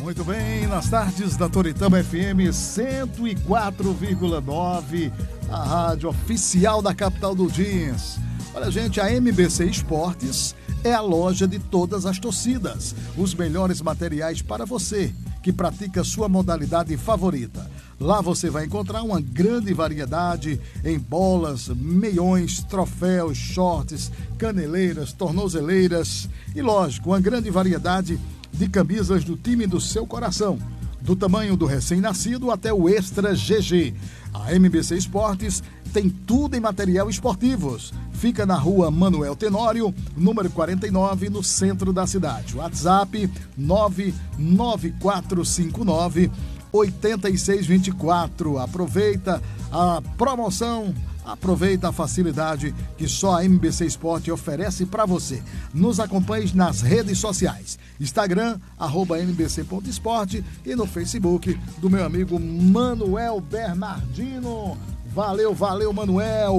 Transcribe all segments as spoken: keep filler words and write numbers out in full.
Muito bem, nas tardes da Toritama F M cento e quatro vírgula nove, a rádio oficial da capital do jeans. Olha, gente, a M B C Esportes é a loja de todas as torcidas. Os melhores materiais para você que pratica sua modalidade favorita. Lá você vai encontrar uma grande variedade em bolas, meiões, troféus, shorts, caneleiras, tornozeleiras e, lógico, uma grande variedade de camisas do time do seu coração, do tamanho do recém-nascido até o Extra G G. A M B C Esportes tem tudo em material esportivos. Fica na rua Manuel Tenório, número quarenta e nove, no centro da cidade. WhatsApp nove nove quatro cinco nove oito seis dois quatro. Aproveita a promoção, aproveita a facilidade que só a M B C Esporte oferece para você. Nos acompanhe nas redes sociais. Instagram, arroba M B C ponto esporte, e no Facebook do meu amigo Manuel Bernardino. Valeu, valeu, Manuel!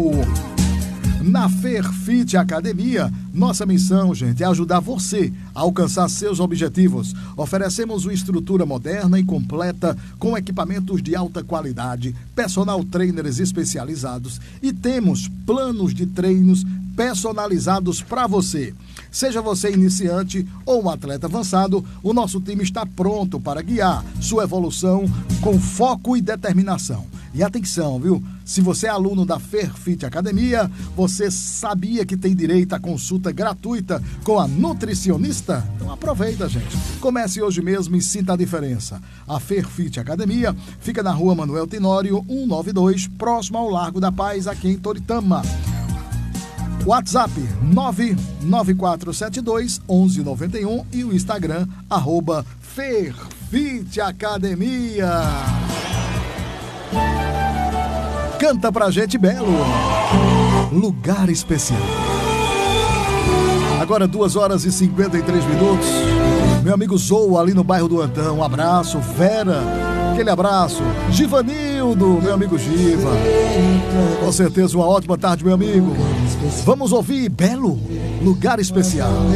Na Fairfit Academia, nossa missão, gente, é ajudar você a alcançar seus objetivos. Oferecemos uma estrutura moderna e completa com equipamentos de alta qualidade, personal trainers especializados e temos planos de treinos personalizados para você. Seja você iniciante ou um atleta avançado, o nosso time está pronto para guiar sua evolução com foco e determinação. E atenção, viu? Se você é aluno da Fairfit Academia, você sabia que tem direito à consulta gratuita com a nutricionista? Então aproveita, gente. Comece hoje mesmo e sinta a diferença. A Fairfit Academia fica na rua Manuel Tenório, cento e noventa e dois, próximo ao Largo da Paz, aqui em Toritama. WhatsApp nove nove quatro sete dois um um nove um e o Instagram, arroba Fairfit Academia. Canta pra gente, Belo. Lugar especial. Agora duas horas e cinquenta e três minutos. Meu amigo Zou ali no bairro do Antão. Um abraço, Vera. Aquele abraço. Givanildo, meu amigo Giva. Com certeza uma ótima tarde, meu amigo. Vamos ouvir Belo, Lugar Especial.